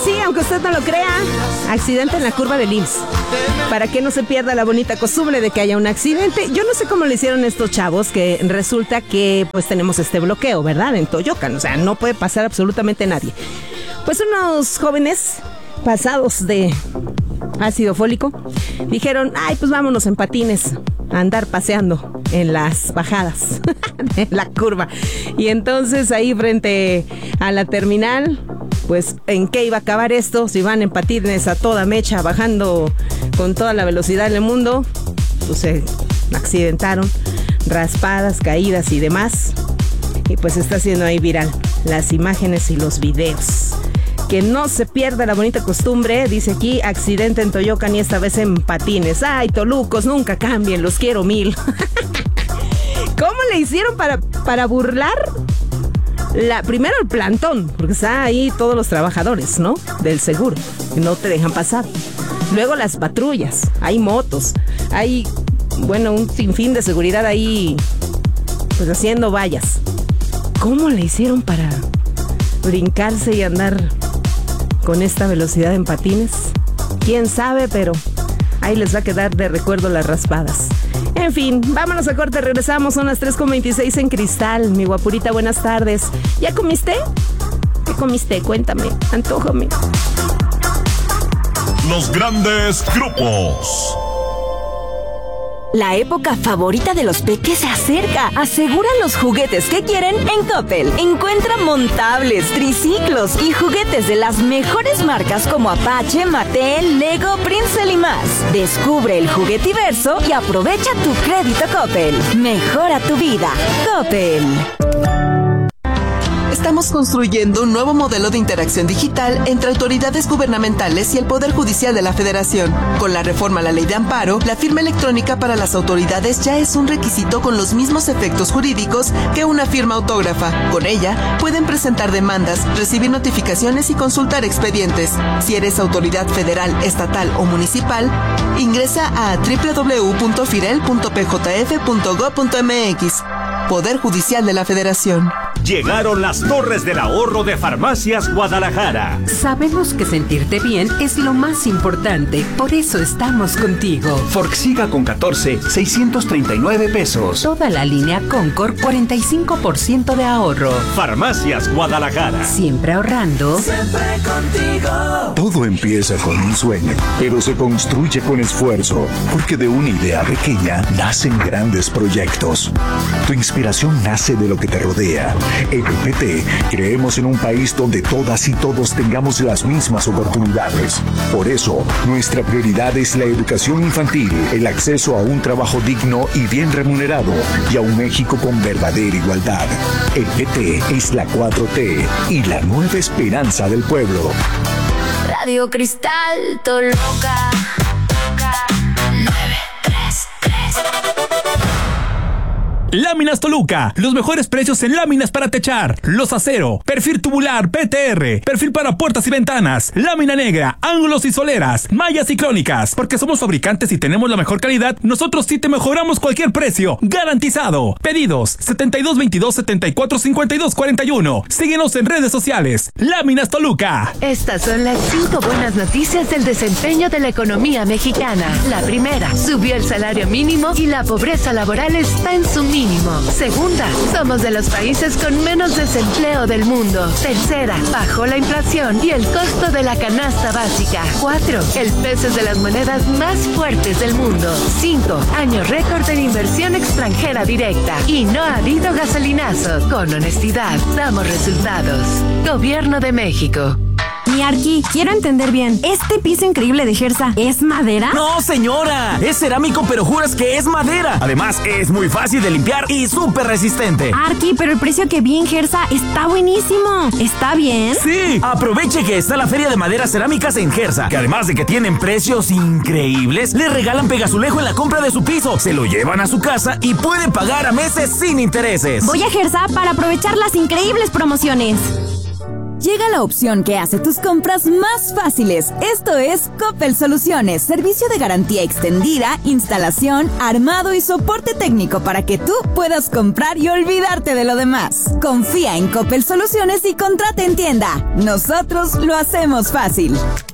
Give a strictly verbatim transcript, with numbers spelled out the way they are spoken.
Pues sí, aunque usted no lo crea, accidente en la curva del I M S S. Para que no se pierda la bonita costumbre de que haya un accidente. Yo no sé cómo le hicieron estos chavos, que resulta que pues tenemos este bloqueo, ¿verdad? En Toyocan, o sea, no puede pasar absolutamente nadie. Pues unos jóvenes pasados de ácido fólico dijeron, ay, pues vámonos en patines a andar paseando en las bajadas de la curva. Y entonces ahí frente a la terminal, pues ¿en qué iba a acabar esto? Si van en patines a toda mecha, bajando con toda la velocidad del mundo, pues se accidentaron, raspadas, caídas y demás. Y pues está siendo ahí viral las imágenes y los videos. Que no se pierda la bonita costumbre, dice aquí, accidente en Toyocan y esta vez en patines. Ay, tolucos, nunca cambien, los quiero mil. ¿Cómo le hicieron para, para burlar? La, primero el plantón, porque están ahí todos los trabajadores, ¿no? Del seguro, que no te dejan pasar. Luego las patrullas, hay motos, hay, bueno, un sinfín de seguridad ahí, pues haciendo vallas. ¿Cómo le hicieron para brincarse y andar con esta velocidad en patines? Quién sabe, pero ahí les va a quedar de recuerdo las raspadas. En fin, vámonos a corte, regresamos, son las tres con veintiséis en Cristal. Mi guapurita, buenas tardes. ¿Ya comiste? ¿Qué comiste? Cuéntame, antójame. Los grandes grupos. La época favorita de los peques se acerca. Asegura los juguetes que quieren en Coppel. Encuentra montables, triciclos y juguetes de las mejores marcas como Apache, Mattel, Lego, Prinzel y más. Descubre el juguetiverso y aprovecha tu crédito Coppel. Mejora tu vida. Coppel. Estamos construyendo un nuevo modelo de interacción digital entre autoridades gubernamentales y el Poder Judicial de la Federación. Con la reforma a la Ley de Amparo, la firma electrónica para las autoridades ya es un requisito con los mismos efectos jurídicos que una firma autógrafa. Con ella, pueden presentar demandas, recibir notificaciones y consultar expedientes. Si eres autoridad federal, estatal o municipal, ingresa a doble u doble u doble u punto firel punto p j f punto gob punto m x. Poder Judicial de la Federación. Llegaron las Torres del Ahorro de Farmacias Guadalajara. Sabemos que sentirte bien es lo más importante, por eso estamos contigo. Forxiga con catorce, seiscientos treinta y nueve pesos. Toda la línea Concord, cuarenta y cinco por ciento de ahorro. Farmacias Guadalajara. Siempre ahorrando. Siempre contigo. Todo empieza con un sueño, pero se construye con esfuerzo, porque de una idea pequeña nacen grandes proyectos. Tu inspiración nace de lo que te rodea. En el P T creemos en un país donde todas y todos tengamos las mismas oportunidades. Por eso, nuestra prioridad es la educación infantil, el acceso a un trabajo digno y bien remunerado y a un México con verdadera igualdad. El P T es la cuatro T y la nueva esperanza del pueblo. Radio Cristal Toluca. Láminas Toluca, los mejores precios en láminas para techar, los acero, perfil tubular P T R, perfil para puertas y ventanas, lámina negra, ángulos y soleras, mallas ciclónicas. Porque somos fabricantes y tenemos la mejor calidad, nosotros sí te mejoramos cualquier precio, garantizado. Pedidos setenta y dos veintidós setenta y cuatro cincuenta y dos cuarenta y uno. Síguenos en redes sociales. Láminas Toluca. Estas son las cinco buenas noticias del desempeño de la economía mexicana. La primera, subió el salario mínimo y la pobreza laboral está en su mínimo. Segunda, somos de los países con menos desempleo del mundo. Tercera, bajó la inflación y el costo de la canasta básica. Cuatro, el peso es de las monedas más fuertes del mundo. Cinco, año récord en inversión extranjera directa. Y no ha habido gasolinazo. Con honestidad, damos resultados. Gobierno de México. Mi Arqui, quiero entender bien. ¿Este piso increíble de Gersa es madera? No, señora. Es cerámico, pero juras que es madera. Además, es muy fácil de limpiar y súper resistente. Arqui, pero el precio que vi en Gersa está buenísimo. ¿Está bien? Sí. Aproveche que está la Feria de Maderas Cerámicas en Gersa, que además de que tienen precios increíbles, le regalan pegazulejo en la compra de su piso. Se lo llevan a su casa y pueden pagar a meses sin intereses. Voy a Gersa para aprovechar las increíbles promociones. Llega la opción que hace tus compras más fáciles. Esto es Coppel Soluciones, servicio de garantía extendida, instalación, armado y soporte técnico para que tú puedas comprar y olvidarte de lo demás. Confía en Coppel Soluciones y contrata en tienda. Nosotros lo hacemos fácil.